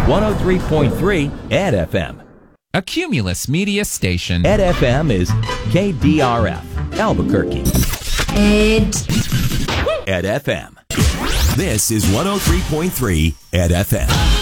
103.3 Ed FM. A Cumulus Media station. Ed FM is KDRF, Albuquerque. Ed FM. This is 103.3 Ed FM.